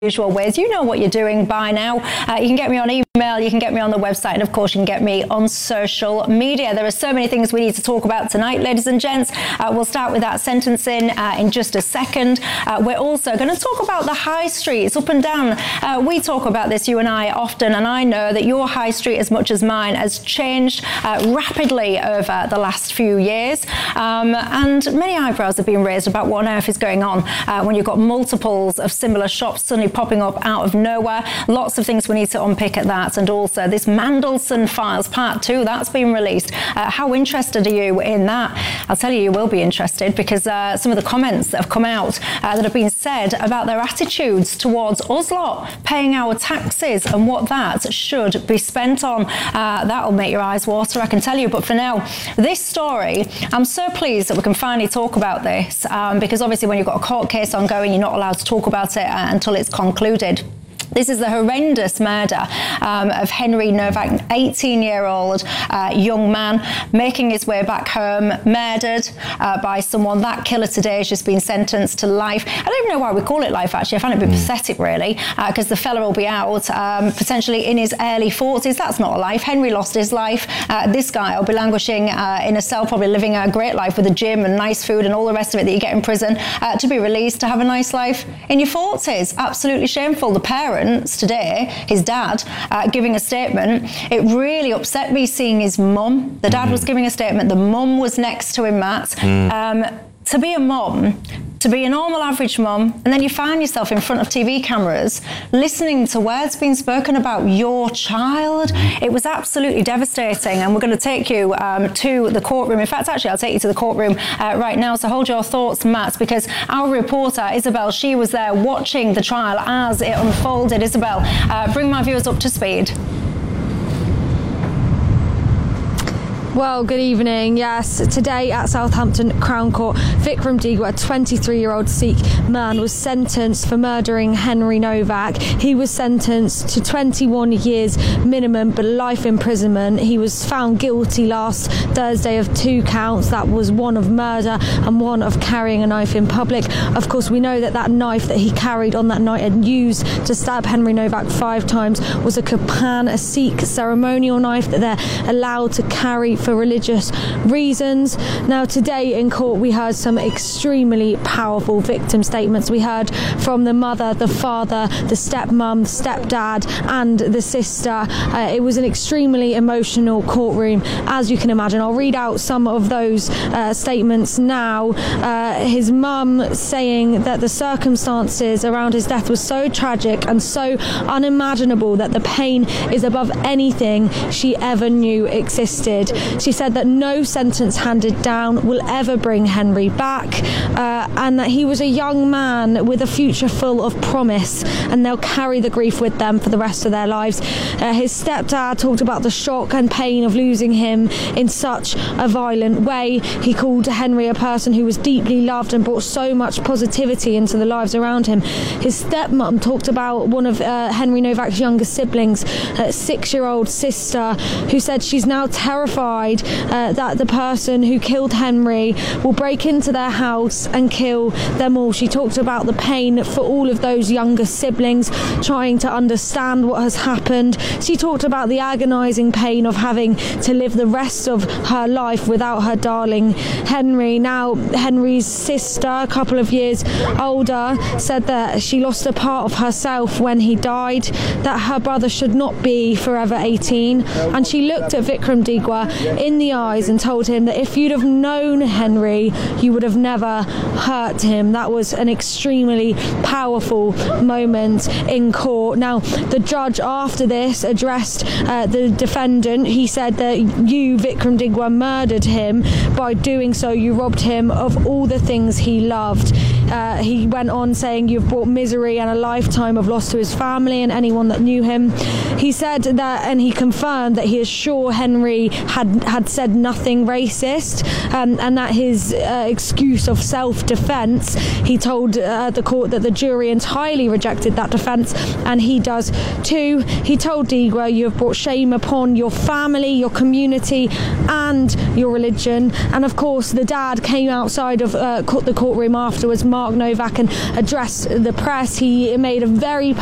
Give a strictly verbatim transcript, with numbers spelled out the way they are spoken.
usual ways. You know what you're doing by now. Uh, you can get me on email, you can get me on the website, and of course you can get me on social media. There are so many things we need to talk about tonight, ladies and gents. Uh, we'll start with that sentencing uh, in just a second. Uh, we're also going to talk about the high streets up and down. Uh, we talk about this, you and I, often, and I know that your high street, as much as mine, has changed uh, rapidly over the last few years. Um, and many eyebrows have been raised about what on earth is going on uh, when you've got multiples of similar shops suddenly popping up out of nowhere. Lots of things we need to unpick at that. And also this Mandelson Files Part two, that's been released. Uh, how interested are you in that? I'll tell you, you will be interested, because uh, some of the comments that have come out uh, that have been said about their attitudes towards us lot paying our taxes and what that should be spent on. Uh, that'll make your eyes water, I can tell you. But for now, this story, I'm so pleased that we can finally talk about this, um, because obviously when you've got a court case ongoing, you're not allowed to talk about it uh, until it's concluded. This is the horrendous murder um, of Henry Novak, an eighteen-year-old uh, young man making his way back home, murdered uh, by someone. That killer today has just been sentenced to life. I don't even know why we call it life, actually. I find it a bit mm. pathetic, really, because uh, the fella will be out um, potentially in his early forties. That's not a life. Henry lost his life. Uh, this guy will be languishing uh, in a cell, probably living a great life with a gym and nice food and all the rest of it that you get in prison, uh, to be released to have a nice life in your forties. Absolutely shameful. The parents today, his dad, uh, giving a statement. It really upset me seeing his mum. The dad mm. was giving a statement. The mum was next to him, Matt. Mm. Um, to be a mum, to be a normal average mum, and then you find yourself in front of T V cameras listening to words being spoken about your child. It was absolutely devastating, and we're going to take you um, to the courtroom. In fact, actually, I'll take you to the courtroom uh, right now, so hold your thoughts, Matt, because our reporter, Isabel, she was there watching the trial as it unfolded. Isabel, uh, bring my viewers up to speed. Well, good evening. Yes, today at Southampton Crown Court, Vikram Digwa, a twenty-three-year-old Sikh man, was sentenced for murdering Henry Novak. He was sentenced to twenty-one years minimum, but life imprisonment. He was found guilty last Thursday of two counts. That was one of murder and one of carrying a knife in public. Of course, we know that that knife that he carried on that night and used to stab Henry Novak five times was a Kapan, a Sikh ceremonial knife that they're allowed to carry for religious reasons. Now, today in court we heard some extremely powerful victim statements. We heard from the mother, the father, the stepmom, stepdad and the sister. Uh, it was an extremely emotional courtroom, as you can imagine. I'll read out some of those uh, statements now. Uh, his mum saying that the circumstances around his death was so tragic and so unimaginable that the pain is above anything she ever knew existed. She said that no sentence handed down will ever bring Henry back, uh, and that he was a young man with a future full of promise, and they'll carry the grief with them for the rest of their lives. Uh, his stepdad talked about the shock and pain of losing him in such a violent way. He called Henry a person who was deeply loved and brought so much positivity into the lives around him. His stepmom talked about one of uh, Henry Novak's younger siblings, a six-year-old sister, who said she's now terrified Uh, that the person who killed Henry will break into their house and kill them all. She talked about the pain for all of those younger siblings, trying to understand what has happened. She talked about the agonising pain of having to live the rest of her life without her darling Henry. Now, Henry's sister, a couple of years older, said that she lost a part of herself when he died, that her brother should not be forever eighteen, and she looked at Vikram Digwa in the eyes and told him that if you'd have known Henry, you would have never hurt him. That was an extremely powerful moment in court. Now, the judge after this addressed uh, the defendant. He said that you, Vikram Digwa, murdered him. By doing so, you robbed him of all the things he loved. Uh, he went on saying you've brought misery and a lifetime of loss to his family and anyone that knew him. He said that, and he confirmed that he is sure Henry had had said nothing racist, um, and that his uh, excuse of self-defense, he told uh, the court that the jury entirely rejected that defense, and he does too. He told Digwa, you have brought shame upon your family, your community and your religion. And of course the dad came outside of uh, the courtroom afterwards, Mark Novak and addressed the press. He made a very